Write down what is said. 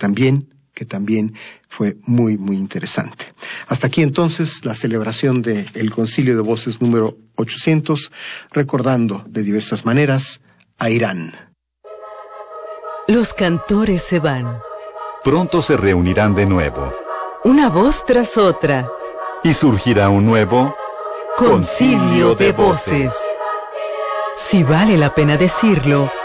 también fue muy, muy interesante. Hasta aquí entonces la celebración del Concilio de Voces número 800, recordando de diversas maneras a Irán. Los cantores se van. Pronto se reunirán de nuevo. Una voz tras otra. Y surgirá un nuevo Concilio de Voces. Si vale la pena decirlo,